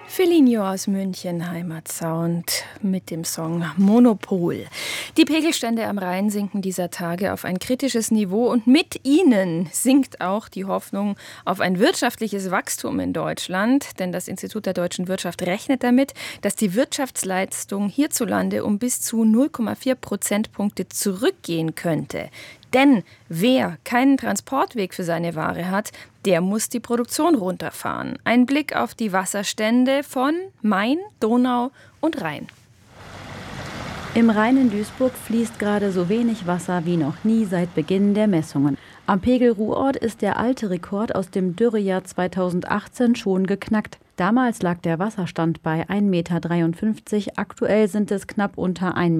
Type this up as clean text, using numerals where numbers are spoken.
Felinio aus München, Heimatsound mit dem Song Monopol. Die Pegelstände am Rhein sinken dieser Tage auf ein kritisches Niveau und mit ihnen sinkt auch die Hoffnung auf ein wirtschaftliches Wachstum in Deutschland. Denn das Institut der deutschen Wirtschaft rechnet damit, dass die Wirtschaftsleistung hierzulande um bis zu 0,4 Prozentpunkte zurückgehen könnte. Denn wer keinen Transportweg für seine Ware hat, der muss die Produktion runterfahren. Ein Blick auf die Wasserstände von Main, Donau und Rhein. Im Rhein in Duisburg fließt gerade so wenig Wasser wie noch nie seit Beginn der Messungen. Am Pegelruhrort ist der alte Rekord aus dem Dürrejahr 2018 schon geknackt. Damals lag der Wasserstand bei 1,53 Meter, aktuell sind es knapp unter 1,50 Meter.